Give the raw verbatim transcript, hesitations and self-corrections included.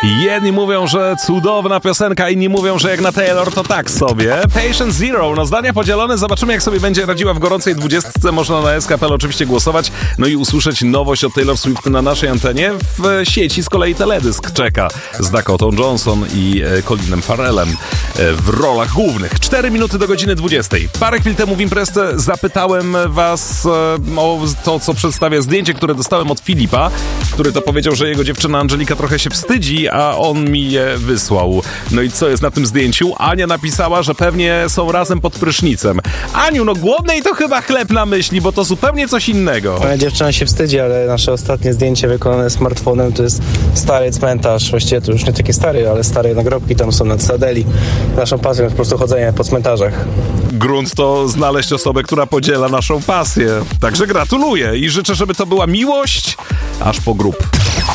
Jedni mówią, że cudowna piosenka, inni mówią, że jak na Taylor to tak sobie. Patient Zero, no zdania podzielone, zobaczymy jak sobie będzie radziła w gorącej dwudziestce. Można na S K P L oczywiście głosować, no i usłyszeć nowość od Taylor Swift na naszej antenie. W sieci z kolei teledysk czeka z Dakotą Johnson i Colinem Farrellem w rolach głównych. Cztery minuty do godziny dwudziestej. Parę chwil temu w imprezce zapytałem was o to, co przedstawia zdjęcie, które dostałem od Filipa, który to powiedział, że jego dziewczyna Angelika trochę się wstydzi, a on mi je wysłał. No i co jest na tym zdjęciu? Ania napisała, że pewnie są razem pod prysznicem. Aniu, no głodnej to chyba chleb na myśli, bo to zupełnie coś innego. Moja dziewczyna się wstydzi, ale nasze ostatnie zdjęcie wykonane smartfonem to jest stary cmentarz. Właściwie to już nie taki stary, ale stare nagrobki tam są na Cytadeli. Naszą pasją jest po prostu chodzenie po cmentarzach. Grunt to znaleźć osobę, która podziela naszą pasję. Także gratuluję i życzę, żeby to była miłość aż po grób.